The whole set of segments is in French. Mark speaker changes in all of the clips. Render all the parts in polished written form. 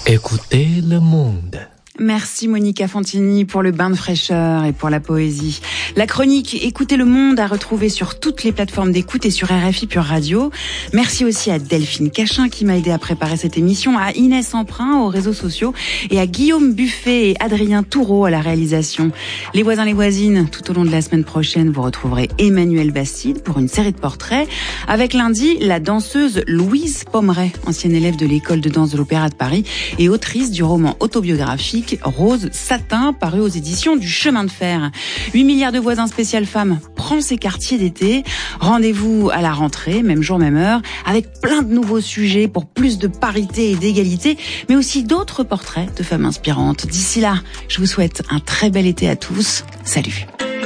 Speaker 1: Écoutez le monde.
Speaker 2: Merci Monica Fantini pour le bain de fraîcheur et pour la poésie. La chronique Écoutez le monde à retrouver sur toutes les plateformes d'écoute et sur RFI Pure Radio. Merci aussi à Delphine Cachin qui m'a aidé à préparer cette émission, à Inès Emprunt aux réseaux sociaux et à Guillaume Buffet et Adrien Toureau à la réalisation. Les voisins, les voisines, tout au long de la semaine prochaine, vous retrouverez Emmanuel Bastide pour une série de portraits. Avec lundi, la danseuse Louise Pommeret, ancienne élève de l'école de danse de l'Opéra de Paris et autrice du roman autobiographique Rose Satin, paru aux éditions du Chemin de Fer. 8 milliards de voisins spécial femmes prend ses quartiers d'été. Rendez-vous à la rentrée, même jour, même heure, avec plein de nouveaux sujets pour plus de parité et d'égalité, mais aussi d'autres portraits de femmes inspirantes. D'ici là, je vous souhaite un très bel été à tous. Salut.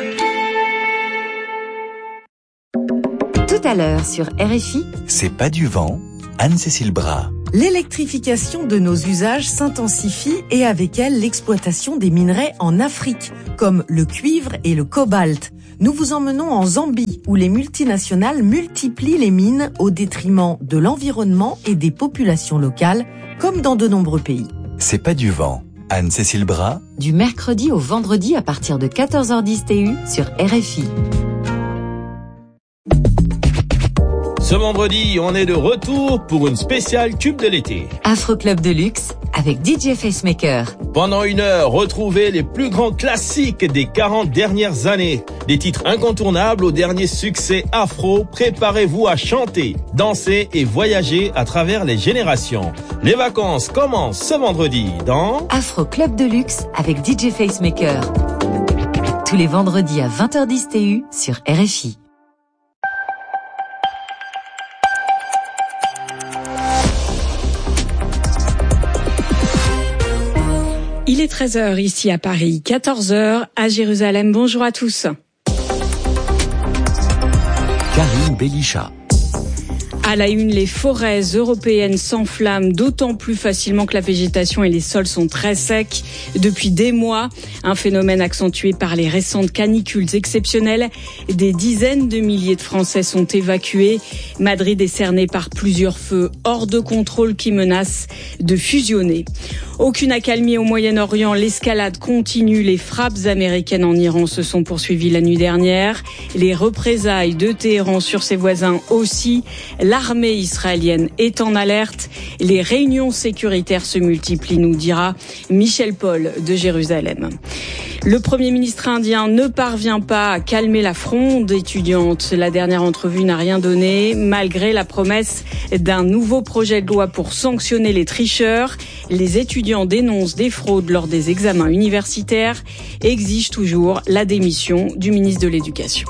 Speaker 3: Tout à l'heure sur RFI,
Speaker 4: C'est pas du vent, Anne-Cécile Bras.
Speaker 5: L'électrification de nos usages s'intensifie et avec elle l'exploitation des minerais en Afrique, comme le cuivre et le cobalt. Nous vous emmenons en Zambie, où les multinationales multiplient les mines au détriment de l'environnement et des populations locales, comme dans de nombreux pays.
Speaker 4: C'est pas du vent, Anne-Cécile Bras.
Speaker 3: du mercredi au vendredi à partir de 14h10 TU sur RFI.
Speaker 6: Ce vendredi, on est de retour pour une spéciale tube de l'été.
Speaker 3: Afro Club de luxe avec DJ Facemaker.
Speaker 6: Pendant une heure, retrouvez les plus grands classiques des 40 dernières années. Des titres incontournables aux derniers succès afro. Préparez-vous à chanter, danser et voyager à travers les générations. Les vacances commencent ce vendredi dans
Speaker 3: Afro Club de luxe avec DJ Facemaker. Tous les vendredis à 20h10 TU sur RFI.
Speaker 7: Il est 13h ici à Paris, 14h à Jérusalem. Bonjour à tous.
Speaker 4: Karine Bellicha.
Speaker 7: À la une, les forêts européennes s'enflamment d'autant plus facilement que la végétation et les sols sont très secs depuis des mois. Un phénomène accentué par les récentes canicules exceptionnelles. Des dizaines de milliers de Français sont évacués. Madrid est cerné par plusieurs feux hors de contrôle qui menacent de fusionner. Aucune accalmie au Moyen-Orient, l'escalade continue. Les frappes américaines en Iran se sont poursuivies la nuit dernière. Les représailles de Téhéran sur ses voisins aussi. L'armée israélienne est en alerte. Les réunions sécuritaires se multiplient, nous dira Michel Paul de Jérusalem. Le Premier ministre indien ne parvient pas à calmer la fronde étudiante. La dernière entrevue n'a rien donné, malgré la promesse d'un nouveau projet de loi pour sanctionner les tricheurs. Les étudiants dénoncent des fraudes lors des examens universitaires et exigent toujours la démission du ministre de l'Éducation.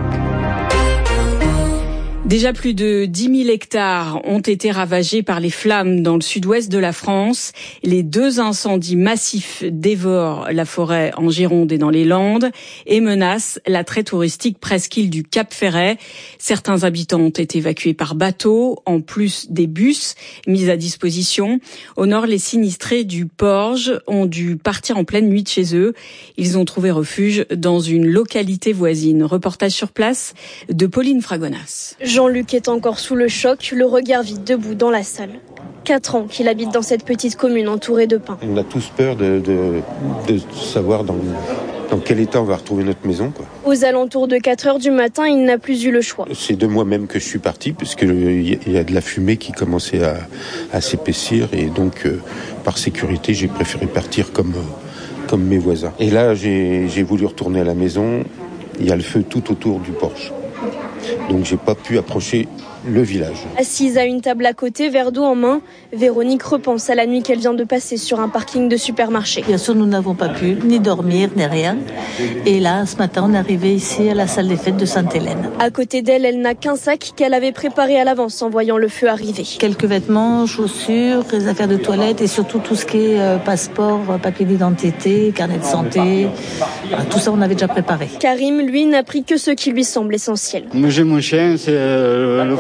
Speaker 7: Déjà plus de 10 000 hectares ont été ravagés par les flammes dans le sud-ouest de la France. Les 2 incendies massifs dévorent la forêt en Gironde et dans les Landes et menacent la très touristique presqu'île du Cap-Ferret. Certains habitants ont été évacués par bateau, en plus des bus mis à disposition. Au nord, les sinistrés du Porge ont dû partir en pleine nuit de chez eux. Ils ont trouvé refuge dans une localité voisine. Reportage sur place de Pauline Fragonas.
Speaker 8: Jean-Luc est encore sous le choc, le regard vide debout dans la salle. 4 ans qu'il habite dans cette petite commune entourée de pins.
Speaker 9: On a tous peur de savoir dans quel état on va retrouver notre maison, quoi.
Speaker 8: Aux alentours de 4 heures du matin, il n'a plus eu le choix.
Speaker 9: C'est de moi-même que je suis parti, puisqu'il y a de la fumée qui commençait à s'épaissir. Et donc, par sécurité, j'ai préféré partir comme mes voisins. Et là, j'ai voulu retourner à la maison. Il y a le feu tout autour du porche. Donc j'ai pas pu approcher le village.
Speaker 8: Assise à une table à côté, verre d'eau en main, Véronique repense à la nuit qu'elle vient de passer sur un parking de supermarché.
Speaker 10: Bien sûr, nous n'avons pas pu ni dormir, ni rien. Et là, ce matin, on est arrivé ici à la salle des fêtes de Sainte-Hélène.
Speaker 8: À côté d'elle, elle n'a qu'un sac qu'elle avait préparé à l'avance en voyant le feu arriver.
Speaker 10: Quelques vêtements, chaussures, les affaires de toilette et surtout tout ce qui est passeport, papier d'identité, carnet de santé. Tout ça, on avait déjà préparé.
Speaker 8: Karim, lui, n'a pris que ce qui lui semble essentiel.
Speaker 11: Moi, j'ai mon chien, c'est le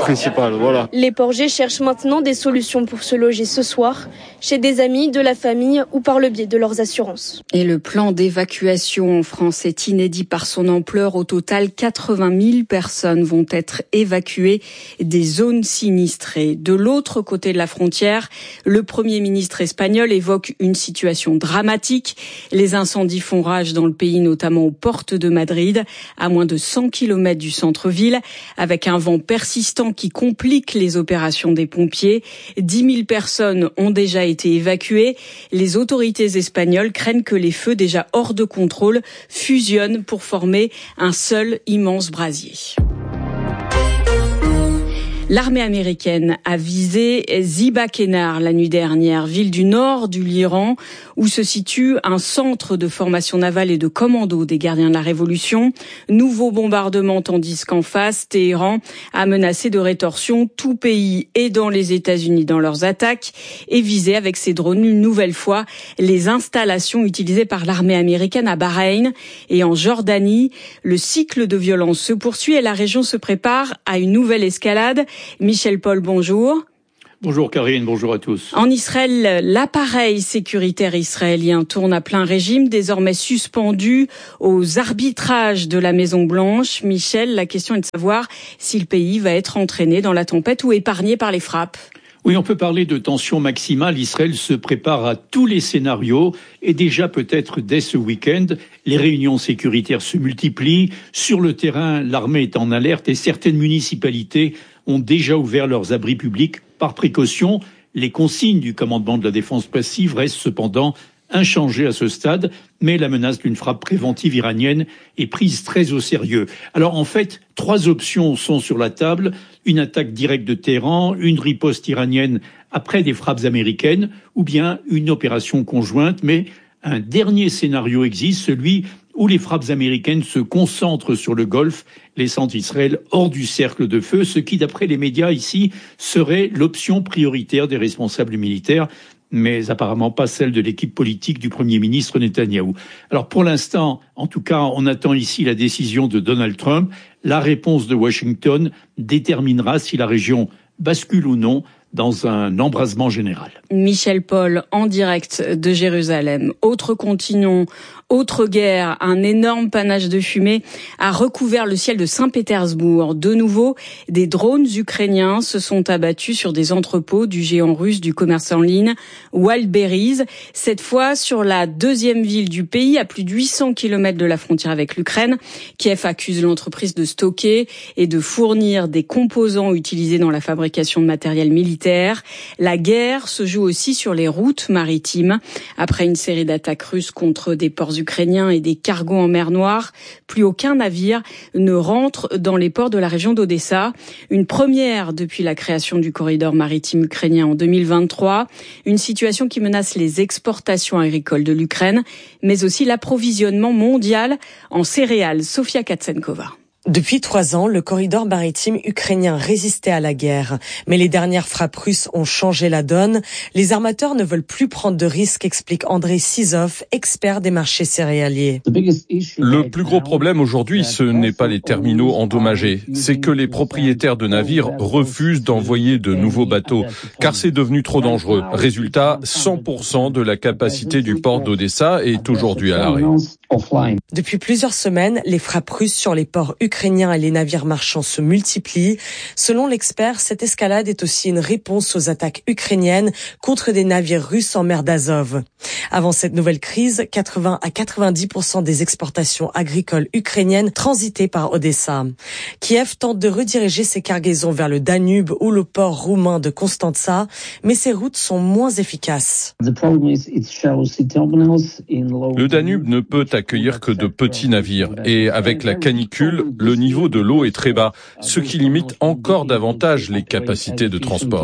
Speaker 11: principal, voilà.
Speaker 8: Les Porgers cherchent maintenant des solutions pour se loger ce soir, chez des amis, de la famille ou par le biais de leurs assurances.
Speaker 7: Et le plan d'évacuation en France est inédit par son ampleur. Au total, 80 000 personnes vont être évacuées des zones sinistrées. De l'autre côté de la frontière, le Premier ministre espagnol évoque une situation dramatique. Les incendies font rage dans le pays, notamment aux portes de Madrid, à moins de 100 km du centre-ville, avec un vent persistant qui complique les opérations des pompiers. 10 000 personnes ont déjà été évacuées. Les autorités espagnoles craignent que les feux déjà hors de contrôle fusionnent pour former un seul immense brasier. L'armée américaine a visé Ziba Kenar la nuit dernière, ville du nord du l'Iran, où se situe un centre de formation navale et de commando des gardiens de la Révolution. Nouveau bombardement, tandis qu'en face, Téhéran a menacé de rétorsion tout pays aidant les États-Unis dans leurs attaques et visé avec ses drones une nouvelle fois les installations utilisées par l'armée américaine à Bahreïn et en Jordanie. Le cycle de violence se poursuit et la région se prépare à une nouvelle escalade. Michel Paul, bonjour.
Speaker 12: Bonjour Karine, bonjour à tous.
Speaker 7: En Israël, l'appareil sécuritaire israélien tourne à plein régime, désormais suspendu aux arbitrages de la Maison-Blanche. Michel, la question est de savoir si le pays va être entraîné dans la tempête ou épargné par les frappes.
Speaker 12: Oui, on peut parler de tension maximale. Israël se prépare à tous les scénarios et déjà peut-être dès ce week-end, les réunions sécuritaires se multiplient. Sur le terrain, l'armée est en alerte et certaines municipalités ont déjà ouvert leurs abris publics par précaution. Les consignes du commandement de la défense passive restent cependant inchangées à ce stade, mais la menace d'une frappe préventive iranienne est prise très au sérieux. Alors en fait, 3 options sont sur la table. Une attaque directe de Téhéran, une riposte iranienne après des frappes américaines, ou bien une opération conjointe. Mais un dernier scénario existe, celui où les frappes américaines se concentrent sur le Golfe, laissant Israël hors du cercle de feu, ce qui, d'après les médias ici, serait l'option prioritaire des responsables militaires, mais apparemment pas celle de l'équipe politique du Premier ministre Netanyahou. Alors pour l'instant, en tout cas, on attend ici la décision de Donald Trump. La réponse de Washington déterminera si la région bascule ou non dans un embrasement général.
Speaker 7: Michel Paul, en direct de Jérusalem. Autre continent, autre guerre, un énorme panache de fumée a recouvert le ciel de Saint-Pétersbourg. De nouveau, des drones ukrainiens se sont abattus sur des entrepôts du géant russe du commerce en ligne Wildberries. Cette fois sur la deuxième ville du pays, à plus de 800 km de la frontière avec l'Ukraine. Kiev accuse l'entreprise de stocker et de fournir des composants utilisés dans la fabrication de matériel militaire. La guerre se joue aussi sur les routes maritimes. Après une série d'attaques russes contre des ports ukrainiens et des cargos en mer Noire, plus aucun navire ne rentre dans les ports de la région d'Odessa. Une première depuis la création du corridor maritime ukrainien en 2023. Une situation qui menace les exportations agricoles de l'Ukraine, mais aussi l'approvisionnement mondial en céréales. Sofia Katsenkova.
Speaker 5: Depuis 3 ans, le corridor maritime ukrainien résistait à la guerre. Mais les dernières frappes russes ont changé la donne. Les armateurs ne veulent plus prendre de risques, explique Andrei Sizov, expert des marchés céréaliers.
Speaker 13: Le plus gros problème aujourd'hui, ce n'est pas les terminaux endommagés. C'est que les propriétaires de navires refusent d'envoyer de nouveaux bateaux, car c'est devenu trop dangereux. Résultat, 100% de la capacité du port d'Odessa est aujourd'hui à l'arrêt.
Speaker 5: Depuis plusieurs semaines, les frappes russes sur les ports ukrainiens et les navires marchands se multiplient. Selon l'expert, cette escalade est aussi une réponse aux attaques ukrainiennes contre des navires russes en mer d'Azov. Avant cette nouvelle crise, 80 à 90% des exportations agricoles ukrainiennes transitaient par Odessa. Kiev tente de rediriger ses cargaisons vers le Danube ou le port roumain de Constanța, mais ces routes sont moins efficaces.
Speaker 13: Le Danube ne peut accueillir que de petits navires et avec la canicule, le niveau de l'eau est très bas, ce qui limite encore davantage les capacités de transport.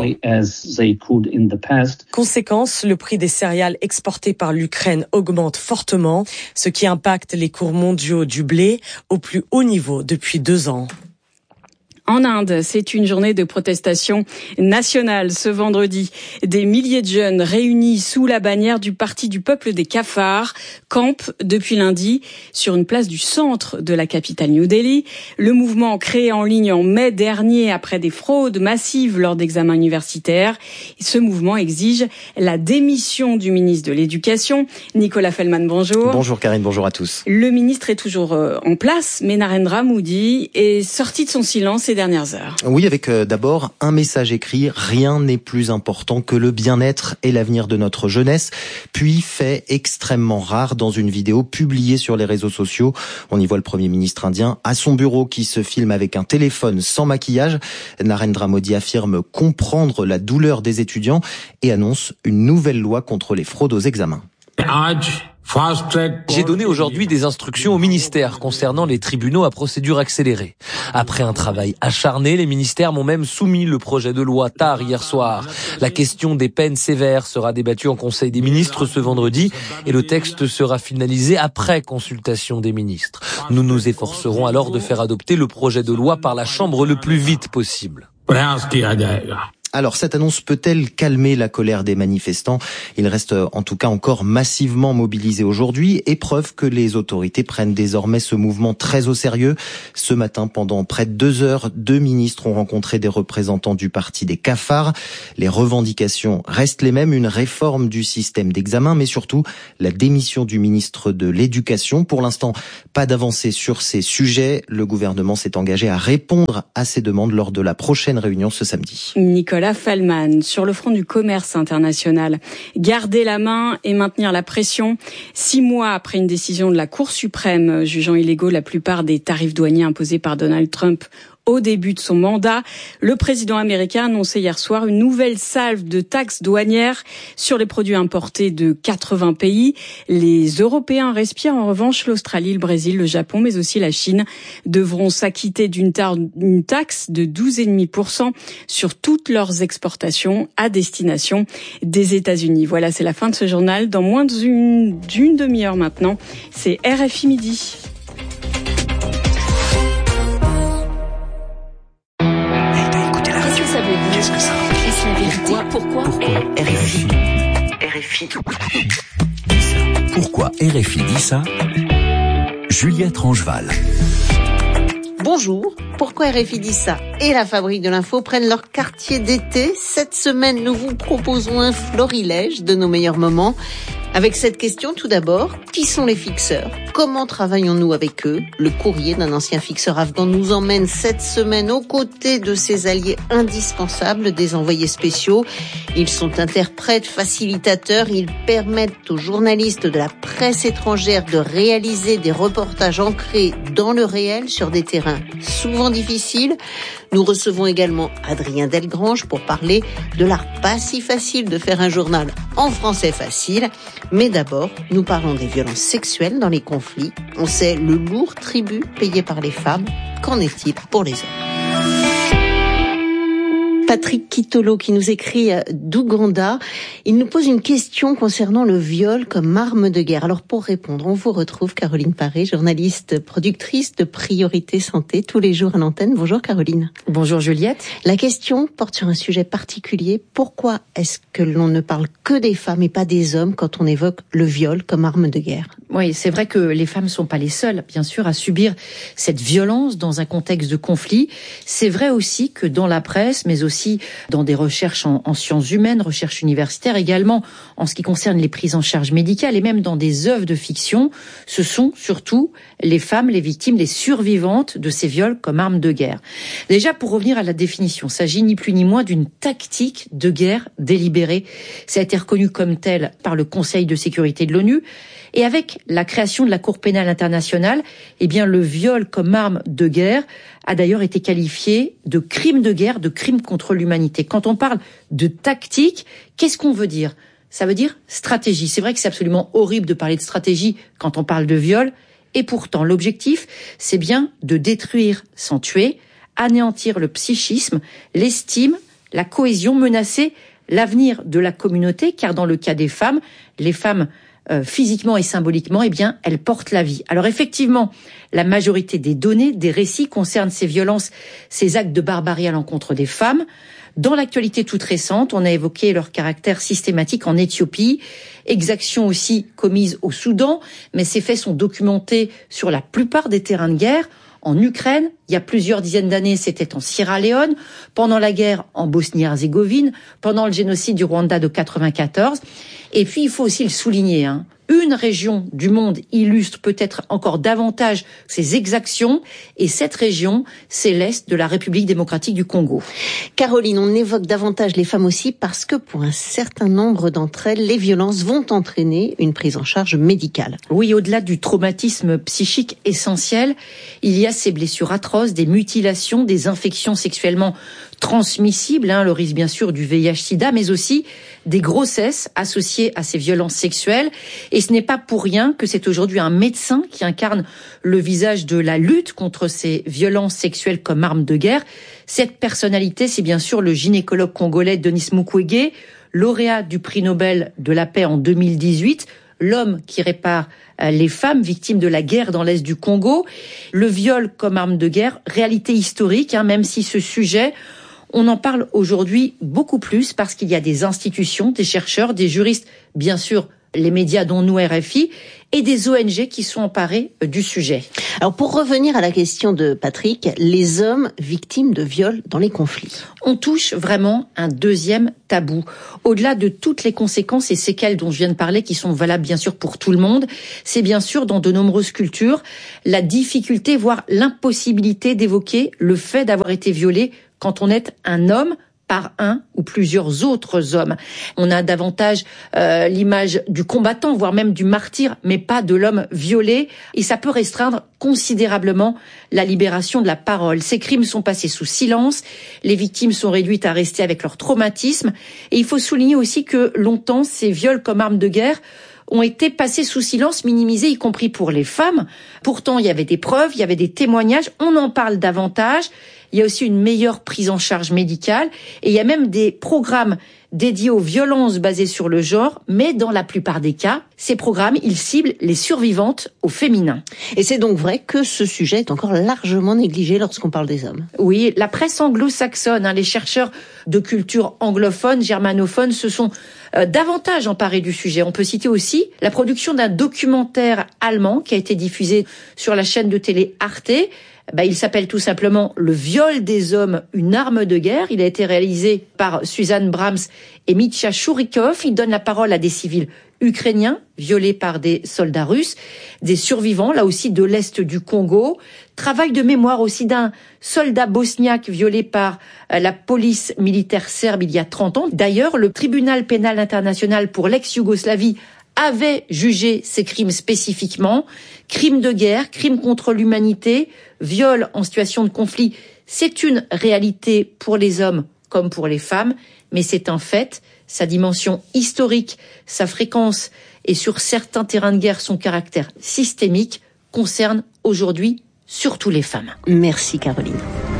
Speaker 5: Conséquence, le prix des céréales exportées par l'Ukraine augmente fortement, ce qui impacte les cours mondiaux du blé au plus haut niveau depuis 2 ans.
Speaker 7: En Inde, c'est une journée de protestation nationale ce vendredi. Des milliers de jeunes réunis sous la bannière du Parti du peuple des cafards campent depuis lundi sur une place du centre de la capitale New Delhi. Le mouvement créé en ligne en mai dernier après des fraudes massives lors d'examens universitaires. Ce mouvement exige la démission du ministre de l'Éducation. Nicolas Fellman, bonjour.
Speaker 11: Bonjour Karine, bonjour à tous.
Speaker 7: Le ministre est toujours en place, mais Narendra Modi est sorti de son silence dernières heures.
Speaker 11: Oui, avec d'abord un message écrit, rien n'est plus important que le bien-être et l'avenir de notre jeunesse, puis fait extrêmement rare dans une vidéo publiée sur les réseaux sociaux. On y voit le Premier ministre indien à son bureau qui se filme avec un téléphone sans maquillage. Narendra Modi affirme comprendre la douleur des étudiants et annonce une nouvelle loi contre les fraudes aux examens.
Speaker 1: J'ai donné aujourd'hui des instructions au ministère concernant les tribunaux à procédure accélérée. Après un travail acharné, les ministères m'ont même soumis le projet de loi tard hier soir. La question des peines sévères sera débattue en Conseil des ministres ce vendredi et le texte sera finalisé après consultation des ministres. Nous nous efforcerons alors de faire adopter le projet de loi par la Chambre le plus vite possible.
Speaker 11: Alors, cette annonce peut-elle calmer la colère des manifestants ? Ils restent en tout cas encore massivement mobilisés aujourd'hui, et preuve que les autorités prennent désormais ce mouvement très au sérieux. Ce matin, pendant près de 2 heures, 2 ministres ont rencontré des représentants du parti des cafards. Les revendications restent les mêmes, une réforme du système d'examen, mais surtout la démission du ministre de l'Éducation. Pour l'instant, pas d'avancée sur ces sujets. Le gouvernement s'est engagé à répondre à ces demandes lors de la prochaine réunion ce samedi.
Speaker 7: Nicolas Fellman, sur le front du commerce international. Garder la main et maintenir la pression. 6 mois après une décision de la Cour suprême jugeant illégaux la plupart des tarifs douaniers imposés par Donald Trump au début de son mandat, le président américain a annoncé hier soir une nouvelle salve de taxes douanières sur les produits importés de 80 pays. Les Européens respirent. En revanche, l'Australie, le Brésil, le Japon, mais aussi la Chine devront s'acquitter d'une taxe de 12,5% sur toutes leurs exportations à destination des États-Unis. Voilà, c'est la fin de ce journal. Dans moins d'une demi-heure maintenant, c'est RFI Midi.
Speaker 14: Qu'est-ce que ça veut dire ? Pourquoi RFI
Speaker 4: Pourquoi RFI dit ça ? Juliette Rangeval.
Speaker 14: Bonjour, pourquoi RFI dit ça et la Fabrique de l'Info prennent leur quartier d'été ? Cette semaine, nous vous proposons un florilège de nos meilleurs moments. Avec cette question, tout d'abord, qui sont les fixeurs ? Comment travaillons-nous avec eux ? Le courrier d'un ancien fixeur afghan nous emmène cette semaine aux côtés de ses alliés indispensables, des envoyés spéciaux. Ils sont interprètes, facilitateurs, ils permettent aux journalistes de la presse étrangère de réaliser des reportages ancrés dans le réel sur des terrains souvent difficiles. Nous recevons également Adrien Delgrange pour parler de l'art pas si facile de faire un journal en français facile. Mais d'abord, nous parlons des violences sexuelles dans les conflits. On sait le lourd tribut payé par les femmes. Qu'en est-il pour les hommes ? Patrick Kitolo qui nous écrit d'Ouganda. Il nous pose une question concernant le viol comme arme de guerre. Alors pour répondre, on vous retrouve Caroline Paré, journaliste, productrice de Priorité Santé, tous les jours à l'antenne. Bonjour Caroline.
Speaker 5: Bonjour Juliette.
Speaker 14: La question porte sur un sujet particulier. Pourquoi est-ce que l'on ne parle que des femmes et pas des hommes quand on évoque le viol comme arme de guerre ?
Speaker 5: Oui, c'est vrai que les femmes ne sont pas les seules, bien sûr, à subir cette violence dans un contexte de conflit. C'est vrai aussi que dans la presse, mais aussi dans des recherches en sciences humaines, recherches universitaires également, en ce qui concerne les prises en charge médicales et même dans des œuvres de fiction, ce sont surtout les femmes, les victimes, les survivantes de ces viols comme armes de guerre. Déjà, pour revenir à la définition, il s'agit ni plus ni moins d'une tactique de guerre délibérée. Ça a été reconnu comme tel par le Conseil de sécurité de l'ONU. Et avec la création de la Cour pénale internationale, eh bien, le viol comme arme de guerre a d'ailleurs été qualifié de crime de guerre, de crime contre l'humanité. Quand on parle de tactique, qu'est-ce qu'on veut dire ? Ça veut dire stratégie. C'est vrai que c'est absolument horrible de parler de stratégie quand on parle de viol. Et pourtant, l'objectif, c'est bien de détruire sans tuer, anéantir le psychisme, l'estime, la cohésion, menacer l'avenir de la communauté, car dans le cas des femmes, les femmes
Speaker 15: physiquement et symboliquement, eh bien, elles portent la vie. Alors effectivement, la majorité des données, des récits concernent ces violences, ces actes de barbarie à l'encontre des femmes. Dans l'actualité toute récente, on a évoqué leur caractère systématique en Éthiopie, exactions aussi commises au Soudan, mais ces faits sont documentés sur la plupart des terrains de guerre. En Ukraine, il y a plusieurs dizaines d'années, c'était en Sierra Leone, pendant la guerre en Bosnie-Herzégovine, pendant le génocide du Rwanda de 94. Et puis, il faut aussi le souligner, une région du monde illustre peut-être encore davantage ces exactions, et cette région, c'est l'Est de la République démocratique du Congo.
Speaker 14: Caroline, on évoque davantage les femmes aussi parce que pour un certain nombre d'entre elles, les violences vont entraîner une prise en charge médicale.
Speaker 15: Oui, au-delà du traumatisme psychique essentiel, il y a ces blessures atroces, des mutilations, des infections sexuellement transmissibles, le risque bien sûr du VIH/SIDA, mais aussi des grossesses associées à ces violences sexuelles. Et ce n'est pas pour rien que c'est aujourd'hui un médecin qui incarne le visage de la lutte contre ces violences sexuelles comme arme de guerre. Cette personnalité, c'est bien sûr le gynécologue congolais Denis Mukwege, lauréat du prix Nobel de la paix en 2018, l'homme qui répare les femmes victimes de la guerre dans l'Est du Congo. Le viol comme arme de guerre, réalité historique, même si ce sujet, on en parle aujourd'hui beaucoup plus parce qu'il y a des institutions, des chercheurs, des juristes, bien sûr, les médias dont nous RFI, et des ONG qui sont emparés du sujet.
Speaker 14: Alors pour revenir à la question de Patrick, les hommes victimes de viols dans les conflits.
Speaker 15: On touche vraiment un deuxième tabou. Au-delà de toutes les conséquences et séquelles dont je viens de parler, qui sont valables bien sûr pour tout le monde, c'est bien sûr dans de nombreuses cultures la difficulté, voire l'impossibilité d'évoquer le fait d'avoir été violé quand on est un homme par un ou plusieurs autres hommes. On a davantage l'image du combattant, voire même du martyr, mais pas de l'homme violé. Et ça peut restreindre considérablement la libération de la parole. Ces crimes sont passés sous silence. Les victimes sont réduites à rester avec leur traumatisme. Et il faut souligner aussi que longtemps, ces viols comme armes de guerre ont été passés sous silence, minimisés, y compris pour les femmes. Pourtant, il y avait des preuves, il y avait des témoignages, on en parle davantage. Il y a aussi une meilleure prise en charge médicale et il y a même des programmes dédiés aux violences basées sur le genre, mais dans la plupart des cas, ces programmes, ils ciblent les survivantes au féminin.
Speaker 14: Et c'est donc vrai que ce sujet est encore largement négligé lorsqu'on parle des hommes.
Speaker 15: Oui, la presse anglo-saxonne, les chercheurs de culture anglophone, germanophone, se sont davantage emparés du sujet. On peut citer aussi la production d'un documentaire allemand qui a été diffusé sur la chaîne de télé Arte. Il s'appelle tout simplement « Le viol des hommes, une arme de guerre ». Il a été réalisé par Suzanne Brahms et Mitya Chourikov. Il donne la parole à des civils ukrainiens violés par des soldats russes, des survivants, là aussi de l'Est du Congo. Travail de mémoire aussi d'un soldat bosniaque violé par la police militaire serbe il y a 30 ans. D'ailleurs, le tribunal pénal international pour l'ex-Yougoslavie avait jugé ces crimes spécifiquement. Crimes de guerre, crimes contre l'humanité, viol en situation de conflit, c'est une réalité pour les hommes comme pour les femmes, mais c'est un fait. Sa dimension historique, sa fréquence et sur certains terrains de guerre son caractère systémique concerne aujourd'hui surtout les femmes.
Speaker 14: Merci Caroline.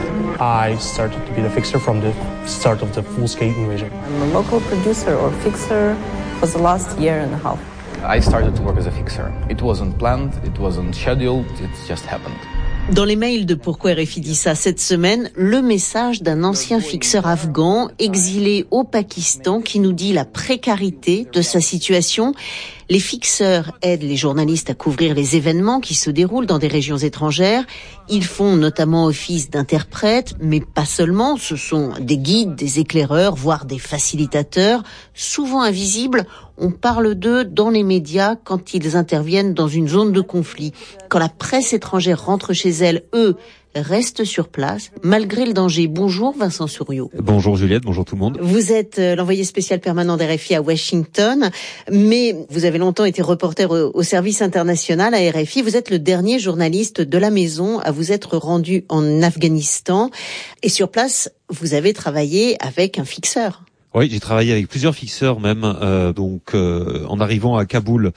Speaker 16: I started to be the fixer from the start of the full-scale invasion.
Speaker 17: I'm a local producer or fixer for the last year and a half.
Speaker 18: I started to work as a fixer. It wasn't planned, it wasn't scheduled, it just happened.
Speaker 14: Dans les mails de Pourquoi RFI dit ça cette semaine, le message d'un ancien fixeur afghan exilé au Pakistan qui nous dit la précarité de sa situation. Les fixeurs aident les journalistes à couvrir les événements qui se déroulent dans des régions étrangères. Ils font notamment office d'interprètes, mais pas seulement. Ce sont des guides, des éclaireurs, voire des facilitateurs, souvent invisibles. On parle d'eux dans les médias quand ils interviennent dans une zone de conflit. Quand la presse étrangère rentre chez elle, eux restent sur place, malgré le danger. Bonjour Vincent Souriau.
Speaker 19: Bonjour Juliette, bonjour tout le monde.
Speaker 14: Vous êtes l'envoyé spécial permanent d'RFI à Washington, mais vous avez longtemps été reporter au service international à RFI. Vous êtes le dernier journaliste de la maison à vous être rendu en Afghanistan. Et sur place, vous avez travaillé avec un fixeur.
Speaker 19: Oui, j'ai travaillé avec plusieurs fixeurs même. En arrivant à Kaboul,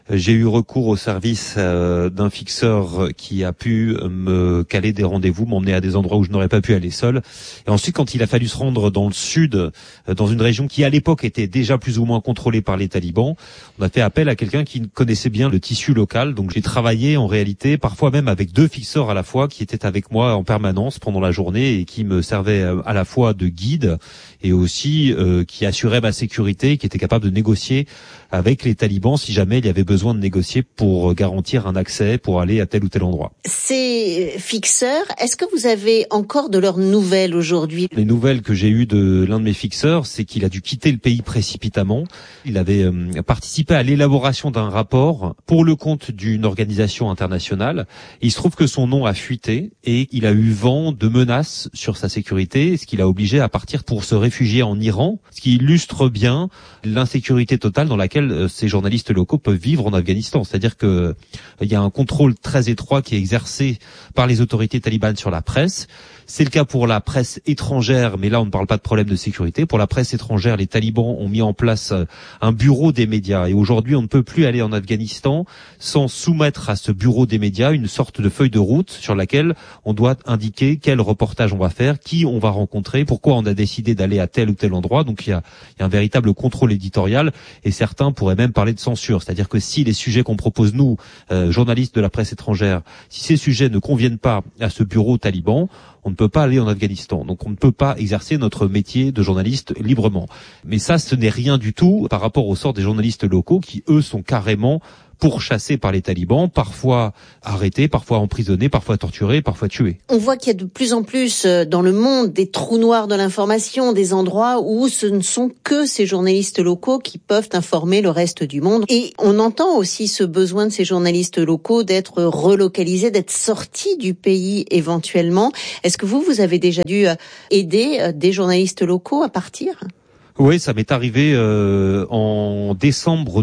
Speaker 19: J'ai eu recours au service d'un fixeur qui a pu me caler des rendez-vous, m'emmener à des endroits où je n'aurais pas pu aller seul. Et ensuite, quand il a fallu se rendre dans le sud, dans une région qui à l'époque était déjà plus ou moins contrôlée par les talibans, on a fait appel à quelqu'un qui connaissait bien le tissu local. Donc j'ai travaillé en réalité, parfois même avec 2 fixeurs à la fois qui étaient avec moi en permanence pendant la journée et qui me servaient à la fois de guide et aussi qui assuraient ma sécurité, qui étaient capables de négocier avec les talibans si jamais il y avait besoin de négocier pour garantir un accès pour aller à tel ou tel endroit.
Speaker 14: Ces fixeurs, est-ce que vous avez encore de leurs nouvelles aujourd'hui?
Speaker 19: Les nouvelles que j'ai eues de l'un de mes fixeurs, c'est qu'il a dû quitter le pays précipitamment. Il avait participé à l'élaboration d'un rapport pour le compte d'une organisation internationale. Il se trouve que son nom a fuité et il a eu vent de menaces sur sa sécurité, ce qui l'a obligé à partir pour se réfugier en Iran, ce qui illustre bien l'insécurité totale dans laquelle ces journalistes locaux peuvent vivre en Afghanistan. C'est-à-dire que il y a un contrôle très étroit qui est exercé par les autorités talibanes sur la presse. C'est le cas pour la presse étrangère, mais là on ne parle pas de problème de sécurité. Pour la presse étrangère, les talibans ont mis en place un bureau des médias et aujourd'hui on ne peut plus aller en Afghanistan sans soumettre à ce bureau des médias une sorte de feuille de route sur laquelle on doit indiquer quel reportage on va faire, qui on va rencontrer, pourquoi on a décidé d'aller à tel ou tel endroit. Donc il y a un véritable contrôle éditorial et certains pourraient même parler de censure. C'est-à-dire que si les sujets qu'on propose nous, journalistes de la presse étrangère, si ces sujets ne conviennent pas à ce bureau taliban, on ne peut pas aller en Afghanistan. Donc on ne peut pas exercer notre métier de journaliste librement. Mais ça, ce n'est rien du tout par rapport au sort des journalistes locaux qui, eux, sont carrément pourchassés par les talibans, parfois arrêtés, parfois emprisonnés, parfois torturés, parfois tués.
Speaker 14: On voit qu'il y a de plus en plus dans le monde des trous noirs de l'information, des endroits où ce ne sont que ces journalistes locaux qui peuvent informer le reste du monde. Et on entend aussi ce besoin de ces journalistes locaux d'être relocalisés, d'être sortis du pays éventuellement. Est-ce que vous avez déjà dû aider des journalistes locaux à partir ?
Speaker 19: Oui, ça m'est arrivé en décembre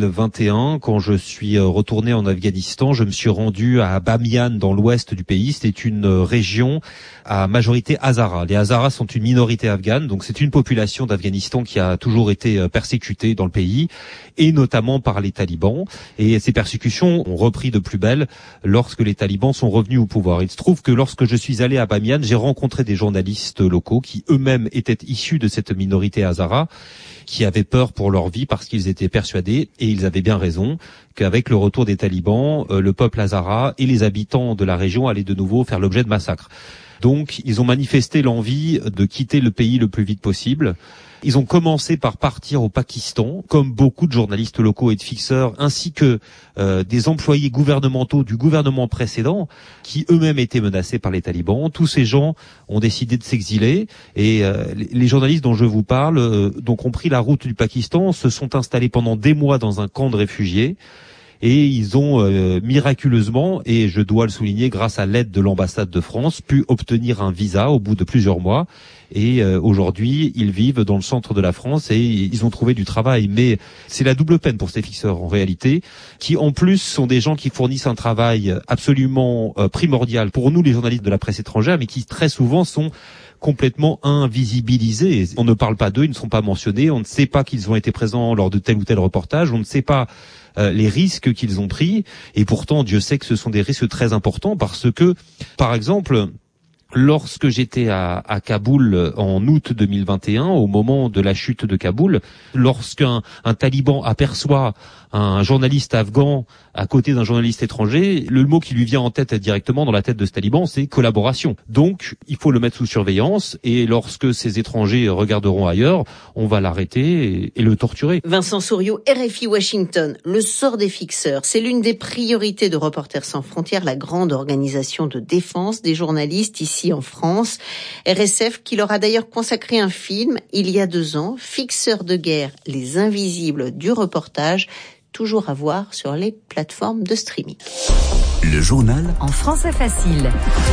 Speaker 19: 2021 quand je suis retourné en Afghanistan. Je me suis rendu à Bamiyan dans l'ouest du pays. C'était une région à majorité Hazara. Les Hazaras sont une minorité afghane, donc c'est une population d'Afghanistan qui a toujours été persécutée dans le pays et notamment par les talibans. Et ces persécutions ont repris de plus belle lorsque les talibans sont revenus au pouvoir. Il se trouve que lorsque je suis allé à Bamiyan, j'ai rencontré des journalistes locaux qui eux-mêmes étaient issus de cette minorité Hazara, qui avaient peur pour leur vie parce qu'ils étaient persuadés, et ils avaient bien raison, qu'avec le retour des talibans, le peuple Hazara et les habitants de la région allaient de nouveau faire l'objet de massacres. Donc, ils ont manifesté l'envie de quitter le pays le plus vite possible. Ils ont commencé par partir au Pakistan, comme beaucoup de journalistes locaux et de fixeurs, ainsi que des employés gouvernementaux du gouvernement précédent, qui eux-mêmes étaient menacés par les talibans. Tous ces gens ont décidé de s'exiler, et les journalistes dont je vous parle, donc ont pris la route du Pakistan, se sont installés pendant des mois dans un camp de réfugiés. Et ils ont miraculeusement, et je dois le souligner, grâce à l'aide de l'ambassade de France, pu obtenir un visa au bout de plusieurs mois. Et aujourd'hui, ils vivent dans le centre de la France et ils ont trouvé du travail. Mais c'est la double peine pour ces fixeurs, en réalité, qui en plus sont des gens qui fournissent un travail absolument primordial pour nous, les journalistes de la presse étrangère, mais qui très souvent sont complètement invisibilisés. On ne parle pas d'eux, ils ne sont pas mentionnés, on ne sait pas qu'ils ont été présents lors de tel ou tel reportage, on ne sait pas les risques qu'ils ont pris, et pourtant Dieu sait que ce sont des risques très importants parce que, par exemple, lorsque j'étais à Kaboul en août 2021, au moment de la chute de Kaboul, lorsqu'un taliban aperçoit un journaliste afghan à côté d'un journaliste étranger, le mot qui lui vient en tête directement dans la tête de ce taliban, c'est collaboration. Donc, il faut le mettre sous surveillance, et lorsque ces étrangers regarderont ailleurs, on va l'arrêter et le torturer.
Speaker 14: Vincent Souriau, RFI Washington. Le sort des fixeurs, c'est l'une des priorités de Reporters sans frontières, la grande organisation de défense des journalistes ici en France. RSF qui leur a d'ailleurs consacré un film il y a 2 ans, Fixeurs de guerre, les invisibles du reportage, toujours à voir sur les plateformes de streaming.
Speaker 4: Le journal
Speaker 3: en français facile.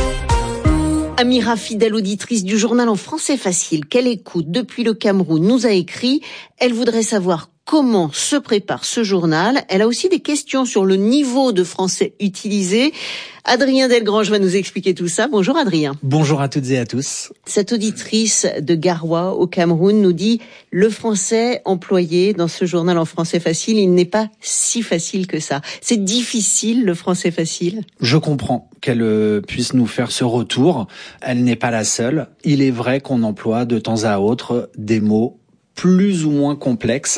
Speaker 14: Amira, fidèle auditrice du journal en français facile, qu'elle écoute depuis le Cameroun, nous a écrit. Elle voudrait savoir comment se prépare ce journal. Elle a aussi des questions sur le niveau de français utilisé. Adrien Delgrange va nous expliquer tout ça. Bonjour Adrien.
Speaker 20: Bonjour à toutes et à tous.
Speaker 14: Cette auditrice de Garoua au Cameroun nous dit « Le français employé dans ce journal en français facile, il n'est pas si facile que ça. C'est difficile le français facile ?»
Speaker 20: Je comprends qu'elle puisse nous faire ce retour. Elle n'est pas la seule. Il est vrai qu'on emploie de temps à autre des mots plus ou moins complexes.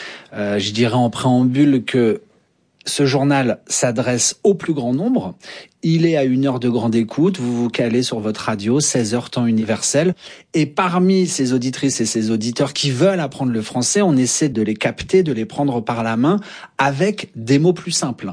Speaker 20: Je dirais en préambule que ce journal s'adresse au plus grand nombre. Il est à 1 heure de grande écoute. Vous vous calez sur votre radio, 16h temps universel. Et parmi ces auditrices et ces auditeurs qui veulent apprendre le français, on essaie de les capter, de les prendre par la main avec des mots plus simples.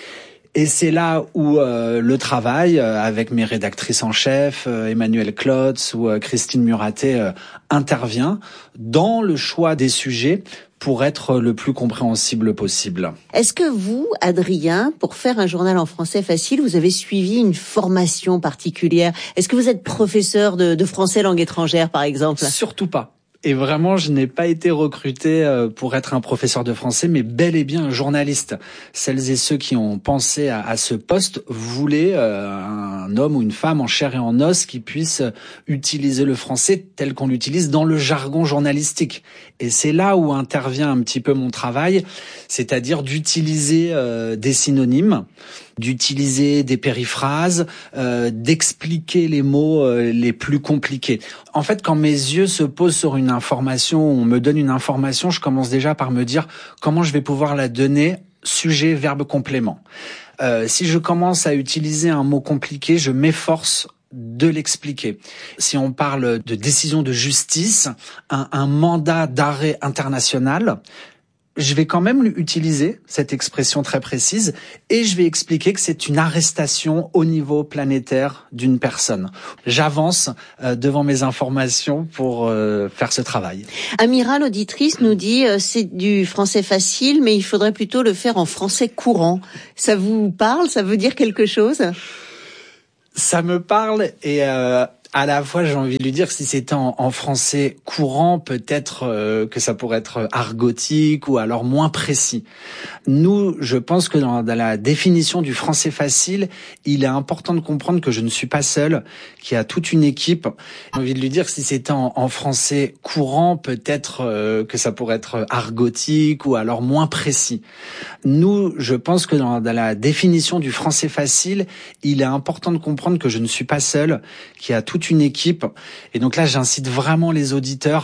Speaker 20: Et c'est là où le travail avec mes rédactrices en chef, Emmanuel Klotz ou Christine Muraté, intervient dans le choix des sujets pour être le plus compréhensible possible.
Speaker 14: Est-ce que vous, Adrien, pour faire un journal en français facile, vous avez suivi une formation particulière? Est-ce que vous êtes professeur de français langue étrangère, par exemple?
Speaker 20: Surtout pas. Et vraiment, je n'ai pas été recruté pour être un professeur de français, mais bel et bien un journaliste. Celles et ceux qui ont pensé à ce poste voulaient un homme ou une femme en chair et en os qui puisse utiliser le français tel qu'on l'utilise dans le jargon journalistique. Et c'est là où intervient un petit peu mon travail, c'est-à-dire d'utiliser des synonymes, d'utiliser des périphrases, d'expliquer les mots les plus compliqués. En fait, quand mes yeux se posent sur une information, on me donne une information, je commence déjà par me dire comment je vais pouvoir la donner, sujet, verbe, complément. Si je commence à utiliser un mot compliqué, je m'efforce de l'expliquer. Si on parle de décision de justice, un mandat d'arrêt international, je vais quand même utiliser cette expression très précise et je vais expliquer que c'est une arrestation au niveau planétaire d'une personne. J'avance devant mes informations pour faire ce travail.
Speaker 14: Amira, l'auditrice, nous dit c'est du français facile, mais il faudrait plutôt le faire en français courant. Ça vous parle? Ça veut dire quelque chose?
Speaker 20: Ça me parle et à la fois, j'ai envie de lui dire que si c'était en français courant, peut-être que ça pourrait être argotique ou alors moins précis. Nous, je pense que dans la définition du français facile, il est important de comprendre que je ne suis pas seul, qu'il y a toute une équipe. J'ai envie de lui dire que si c'était en français courant, peut-être que ça pourrait être argotique ou alors moins précis. Nous, je pense que dans la définition du français facile, il est important de comprendre que je ne suis pas seul, qu'il y a toute une équipe. Et donc là, j'incite vraiment les auditeurs